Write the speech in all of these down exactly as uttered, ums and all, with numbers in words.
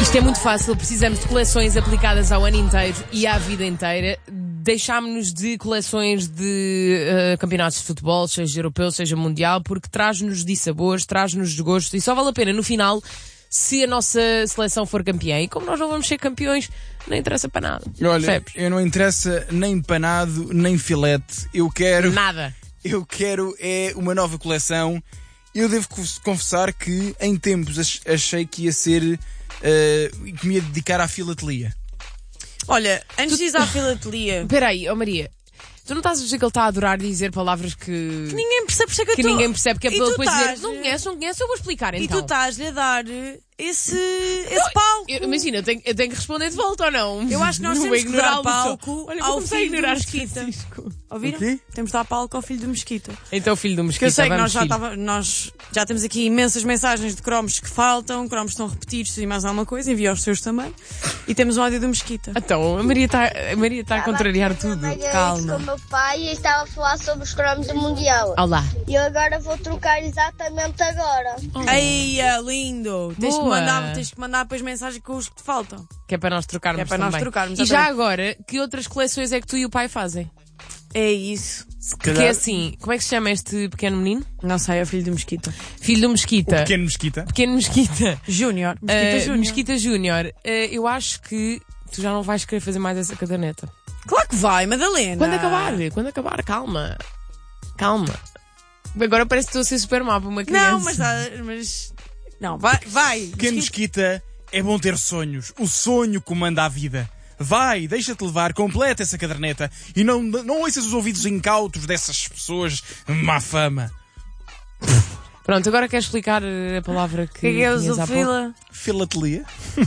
Isto é muito fácil, precisamos de coleções aplicadas ao ano inteiro e à vida inteira. Deixámos-nos de coleções de uh, campeonatos de futebol, seja europeu, seja mundial, porque traz-nos dissabores, traz-nos desgostos e só vale a pena no final se a nossa seleção for campeã. E como nós não vamos ser campeões, não interessa para nada. Olha, Percebes? eu não interessa nem panado, nem filete. Eu quero... Nada. Eu quero é uma nova coleção. Eu devo confessar que em tempos achei que ia ser... Uh, que me ia dedicar à filatelia. Olha, antes de ir à filatelia... Espera aí, ó Maria. Tu não estás a dizer que ele está a adorar dizer palavras que... Que ninguém percebe, por isso é que eu que tô... ninguém percebe, que é E para ele tu depois dizer estás- não conhece, não conhece, eu vou explicar E então. tu estás-lhe a dar esse, esse palco. Eu- Imagina, eu tenho, eu tenho que responder de volta ou não? Eu acho que nós Não temos vou que dar ignorá-lo só. palco Olha, vou ao começar a filho do ignorar Mesquita. Francisco. Ouviram? O quê? Temos de dar palco ao filho do Mesquita. Então, filho do Porque Mesquita, eu sei que vamos, nós já, filho. tava, nós já temos aqui imensas mensagens de cromos que faltam, cromos estão repetidos e mais alguma coisa, envia os seus também. E temos o áudio do Mesquita. Então, a Maria está a, Maria tá a contrariar tudo. Calma. Com o meu pai e estava a falar sobre os cromos do Mundial. Olá. E eu agora vou trocar exatamente agora. Eia, lindo! Tens que, Boa. mandar, tens que mandar depois mensagem com os que te faltam. Que é para nós trocarmos Que é para nós também. trocarmos, E já exatamente. agora, que outras coleções é que tu e o pai fazem? É isso. Que é assim, como é que se chama este pequeno menino? Não sei, é o filho do Mesquita. Filho do Mesquita. Pequeno Mesquita. Pequeno Mesquita. Júnior. Mesquita Uh, Júnior. Mesquita Júnior. Uh, eu acho que tu já não vais querer fazer mais essa caderneta. Claro que vai, Madalena. Quando acabar, quando acabar, calma. Calma. Agora parece que estou a ser super má para uma criança. Não, mas, dá- mas... Não, vai, vai. Pequeno Mesquita, é bom ter sonhos. O sonho comanda a vida. Vai, deixa-te levar, completa essa caderneta e não, não ouças os ouvidos incautos dessas pessoas má fama. Pronto, agora queres explicar a palavra que O que é que é tinhas há pouco? usufila? Filatelia.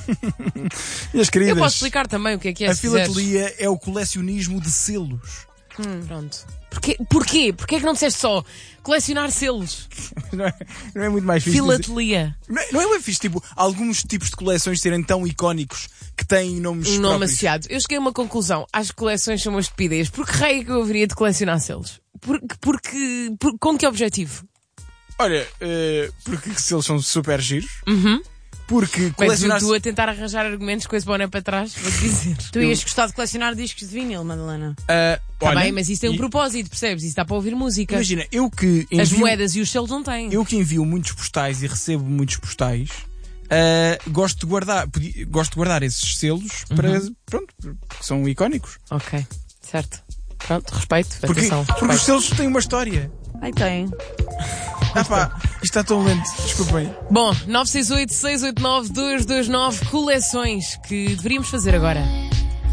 Minhas queridas, Eu posso explicar também o que é que é, a se quiseres. filatelia é o colecionismo de selos. Pronto. Porquê? Porquê? Porquê é que não disseste só colecionar selos? Não é, não é muito mais fixe dizer- Filatelia. Não é, não é bem fixe, tipo, alguns tipos de coleções serem tão icónicos que têm nomes Um nome próprios. associado. Eu cheguei a uma conclusão. As coleções são uma estupidez. Por que raio é que eu haveria de colecionar selos? Porque, porque, por- com que objetivo? Olha, eh, porque selos são super giros. Uhum. Porque Mas colecionar... tu a tentar arranjar argumentos com esse boné para trás, vou-te dizer. Tu ias gostar de colecionar discos de vinil, Madalena. Ah, Está olha, bem, mas isso tem um e- propósito, percebes? Isso dá para ouvir música. Imagina, eu que envio, As moedas e os selos não têm. eu que envio muitos postais e recebo muitos postais, ah, gosto de guardar, podi- gosto de guardar esses selos para, Uhum. pronto, porque são icónicos. Ok, certo. Pronto, respeito, Porque, atenção, porque os respeito. selos têm uma história. Ai, tem. Ah pá, isto está tão lento, desculpem. Bom, nove seis oito, seis oito nove, dois dois nove, coleções que deveríamos fazer agora.